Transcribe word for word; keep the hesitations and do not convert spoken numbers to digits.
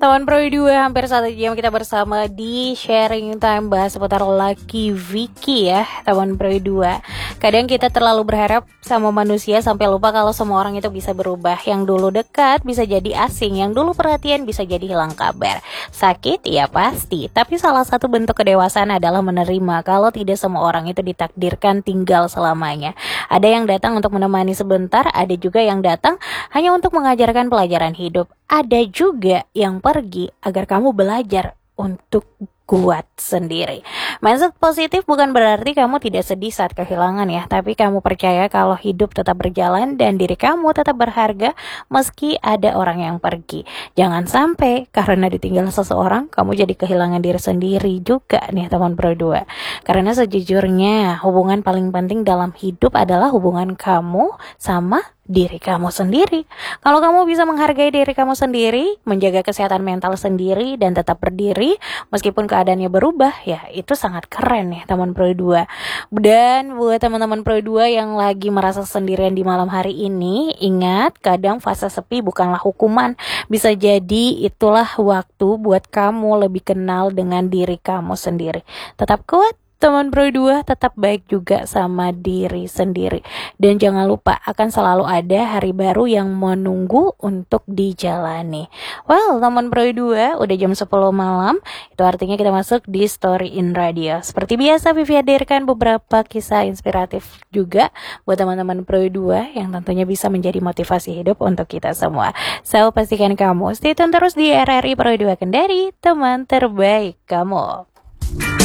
Teman Pro dua, hampir satu jam kita bersama di sharing time bahas seputar Lucky Vicky ya, teman Pro dua. Kadang kita terlalu berharap sama manusia sampai lupa kalau semua orang itu bisa berubah. Yang dulu dekat bisa jadi asing, yang dulu perhatian bisa jadi hilang kabar. Sakit ya pasti, tapi salah satu bentuk kedewasaan adalah menerima kalau tidak semua orang itu ditakdirkan tinggal selamanya. Ada yang datang untuk menemani sebentar, ada juga yang datang hanya untuk mengajarkan pelajaran hidup. Ada juga yang pergi agar kamu belajar untuk kuat sendiri. Mindset positif bukan berarti kamu tidak sedih saat kehilangan ya, tapi kamu percaya kalau hidup tetap berjalan dan diri kamu tetap berharga meski ada orang yang pergi. Jangan sampai karena ditinggal seseorang kamu jadi kehilangan diri sendiri juga nih teman Pro dua. Karena sejujurnya hubungan paling penting dalam hidup adalah hubungan kamu sama diri kamu sendiri. Kalau kamu bisa menghargai diri kamu sendiri, menjaga kesehatan mental sendiri dan tetap berdiri meskipun keadaannya berubah, ya itu sangat keren ya teman Pro dua. Dan buat teman-teman Pro dua yang lagi merasa sendirian di malam hari ini, ingat kadang fase sepi bukanlah hukuman. Bisa jadi itulah waktu buat kamu lebih kenal dengan diri kamu sendiri. Tetap kuat teman Pro dua, tetap baik juga sama diri sendiri. Dan jangan lupa akan selalu ada hari baru yang menunggu untuk dijalani. Well, teman Pro dua, udah jam sepuluh malam. Itu artinya kita masuk di Story in Radio. Seperti biasa, Vivi hadirkan beberapa kisah inspiratif juga buat teman-teman Pro dua yang tentunya bisa menjadi motivasi hidup untuk kita semua. So, pastikan kamu stay tune terus di R R I Pro dua Kendari, teman terbaik kamu.